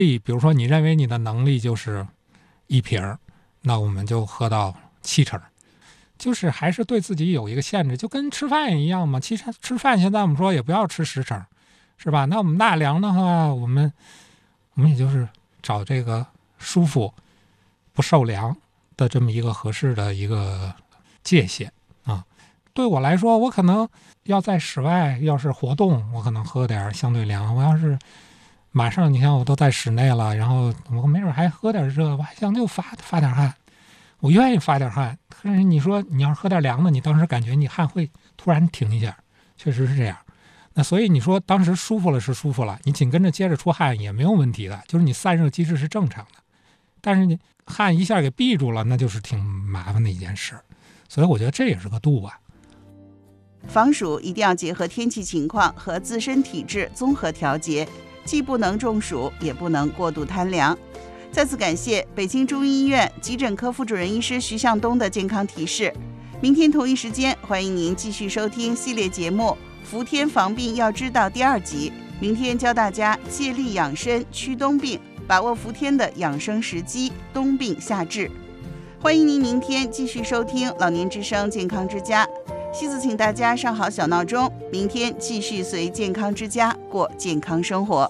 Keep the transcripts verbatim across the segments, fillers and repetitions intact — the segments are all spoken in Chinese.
比如说你认为你的能力就是一瓶，那我们就喝到七成，就是还是对自己有一个限制，就跟吃饭一样嘛。其实吃饭现在我们说也不要吃十成，是吧？那我们纳凉的话，我们我们也就是找这个舒服不受凉的这么一个合适的一个界限啊。对我来说，我可能要在室外要是活动，我可能喝点相对凉。我要是马上你看我都在室内了，然后我没准还喝点热，我还想就发发点汗，我愿意发点汗。可是你说你要是喝点凉的，你当时感觉你汗会突然停一下，确实是这样。那所以你说当时舒服了是舒服了，你紧跟着接着出汗也没有问题的，就是你散热机制是正常的。但是你汗一下给闭住了，那就是挺麻烦的一件事。所以我觉得这也是个度吧。 防暑一定要结合天气情况和自身体质综合调节，既不能中暑，也不能过度贪凉。再次感谢北京中医医院急诊科副主任医师徐向东的健康提示。明天同一时间，欢迎您继续收听系列节目《伏天防病要知道》第二集。明天教大家借力养生驱冬病，把握伏天的养生时机，冬病夏治。欢迎您明天继续收听老年之声健康之家。西子请大家上好小闹钟，明天继续随健康之家过健康生活。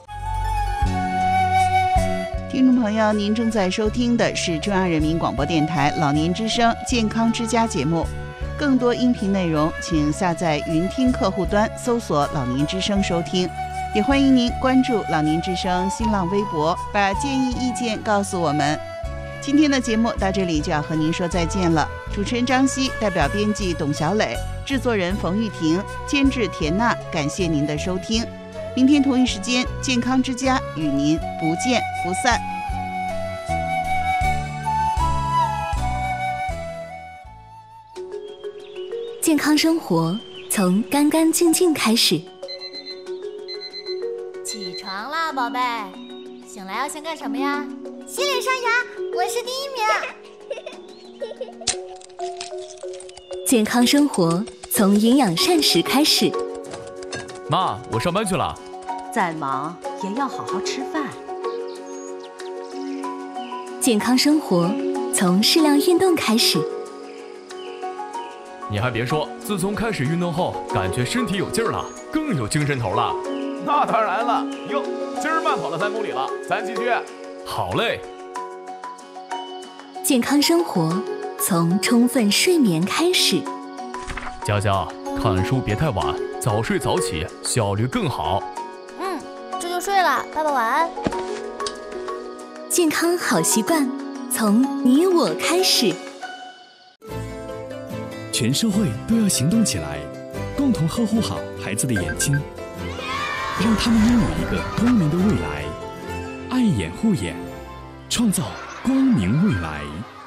听众朋友，您正在收听的是中央人民广播电台老年之声健康之家节目。更多音频内容请下载云听客户端搜索老年之声收听，也欢迎您关注老年之声新浪微博，把建议意见告诉我们。今天的节目到这里就要和您说再见了。主持人张希，代表编辑董小磊，制作人冯玉婷，监制田娜，感谢您的收听。明天同一时间，健康之家与您不见不散。 健康生活从干干净净开始。 起床啦，宝贝！醒来要先干什么呀？ 洗脸刷牙，我是第一名。健康生活从营养膳食开始。 妈，我上班去了。 再忙也要好好吃饭。 健康生活从适量运动开始。 你还别说，自从开始运动后，感觉身体有劲儿了，更有精神头了。 那当然了，哟，今儿慢跑了三公里了，咱继续。 好嘞。 健康生活从充分睡眠开始。 佳佳，看书别太晚，早睡早起，效率更好。 嗯，这就睡了，爸爸晚安。 健康好习惯从你我开始。 全社会都要行动起来，共同呵护好孩子的眼睛，让他们拥有一个光明的未来。爱眼护眼，创造光明未来。